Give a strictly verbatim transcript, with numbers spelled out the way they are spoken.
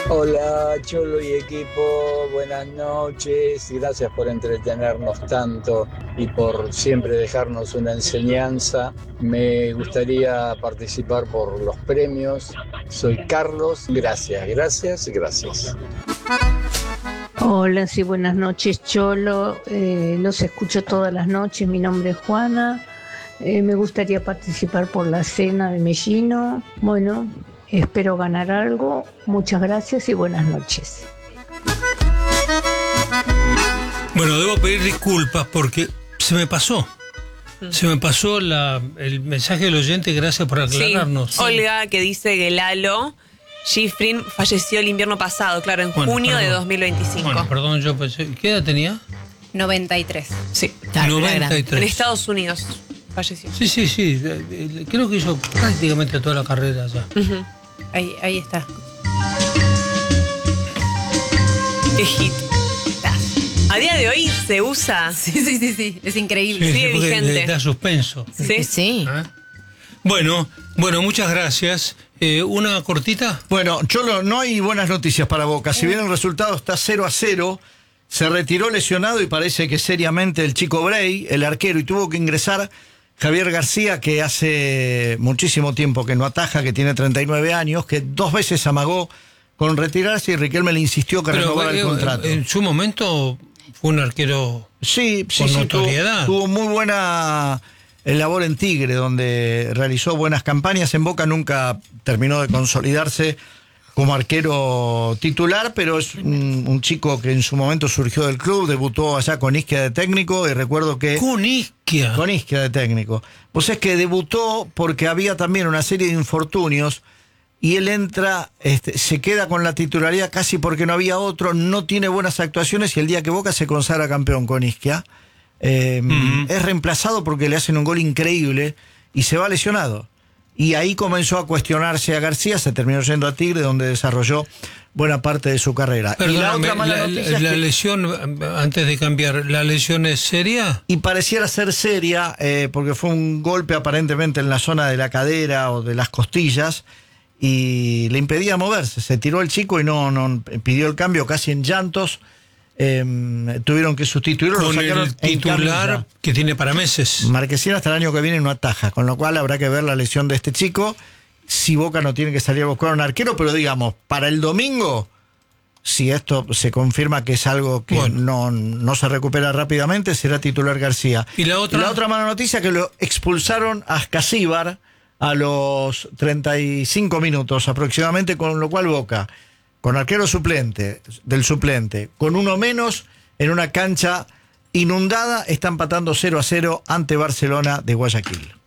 Hola Cholo y equipo, buenas noches, gracias por entretenernos tanto y por siempre dejarnos una enseñanza. Me gustaría participar por los premios. Soy Carlos, gracias, gracias, gracias. Hola, sí, buenas noches, Cholo. Eh, los escucho todas las noches. Mi nombre es Juana. Eh, me gustaría participar por la cena de Mellino. Bueno, espero ganar algo. Muchas gracias y buenas noches. Bueno, debo pedir disculpas porque se me pasó. Se me pasó la, el mensaje del oyente, gracias por aclararnos. Sí. Olga, que dice que Lalo Schifrin falleció el invierno pasado, claro, en Bueno, junio perdón. de dos mil veinticinco. Bueno, perdón, yo pensé. ¿Qué edad tenía? noventa y tres. Sí, noventa y tres. en Estados Unidos falleció. Sí, sí, sí. eh, eh, Creo que hizo prácticamente toda la carrera ya. Uh-huh. Ahí, ahí está. Qué hit. A día de hoy se usa. Sí, sí, sí, sí. Es increíble. Sigue porque vigente. le da suspenso. Sí. Sí. ¿Eh? Bueno, bueno, muchas gracias. Eh, ¿Una cortita? Bueno, Cholo, no hay buenas noticias para Boca. Si bien el resultado está cero a cero, se retiró lesionado y parece que seriamente el chico Bray, el arquero, y tuvo que ingresar Javier García, que hace muchísimo tiempo que no ataja, que tiene treinta y nueve años, que dos veces amagó con retirarse y Riquelme le insistió que renovara el eh, contrato. En su momento fue un arquero Sí, sí, con sí, notoriedad. Tuvo, tuvo muy buena labor en Tigre, donde realizó buenas campañas. En Boca nunca terminó de consolidarse como arquero titular, pero es un, un chico que en su momento surgió del club, debutó allá con Isquia de técnico, y recuerdo que... Con Isquia. Con Isquia de técnico. Pues es que debutó porque había también una serie de infortunios, y él entra, este, se queda con la titularidad casi porque no había otro, no tiene buenas actuaciones, y el día que Boca se consagra campeón con Isquia, eh, uh-huh. es reemplazado porque le hacen un gol increíble y se va lesionado. Y ahí comenzó a cuestionarse a García, se terminó yendo a Tigre, donde desarrolló buena parte de su carrera. Perdóname, y la otra mala la, noticia la, es la que, lesión, antes de cambiar, ¿la lesión es seria? y pareciera ser seria, eh, porque fue un golpe aparentemente en la zona de la cadera o de las costillas, y le impedía moverse. Se tiró el chico y no, no pidió el cambio casi en llantos. Eh, tuvieron que sustituirlo. Con lo sacaron el titular que tiene para meses. Marquesina hasta el año que viene no ataja, con lo cual habrá que ver la lesión de este chico. Si Boca no tiene que salir a buscar un arquero, pero digamos, para el domingo, si esto se confirma que es algo que bueno. no, no se recupera rápidamente, será titular García. ¿Y la otra? Y la otra mala noticia, que lo expulsaron a Ascasíbar a los treinta y cinco minutos aproximadamente, con lo cual Boca, con arquero suplente, del suplente, con uno menos, en una cancha inundada, está empatando cero a cero ante Barcelona de Guayaquil.